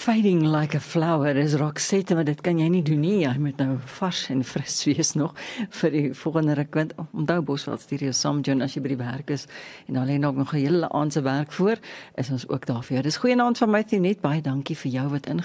Fading like a flower, dis Roxette, maar dit kan jy nie doen nie. Jy moet nou vars en fris wees nog vir die volgende ruk. Want onthou Bosveld stuur jou saam, John, as jy by die werk is en dan lê nog 'n hele aand se werk voor, is ons ook daar vir jou. Dis goeienaand van my, net baie dankie vir jou wat